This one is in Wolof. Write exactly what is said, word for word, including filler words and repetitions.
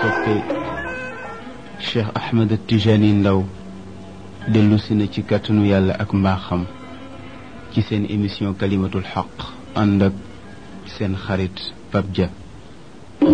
soppe Cheikh Ahmed Tijani Ndaw dellu si na ci kàttanu yàlla ak mbaaxam ci seen émission kalimatul xaq ànd ak seen xarit Pape Dia.